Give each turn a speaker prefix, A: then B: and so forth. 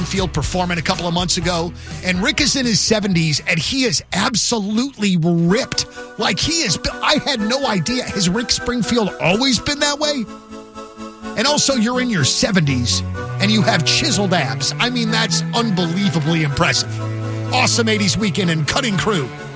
A: Field performing a couple of months ago, and Rick is in his 70s, and he is absolutely ripped. Like I had no idea. Has Rick Springfield always been that way? And also, you're in your 70s, and you have chiseled abs. I mean, that's unbelievably impressive. Awesome 80s weekend and Cutting Crew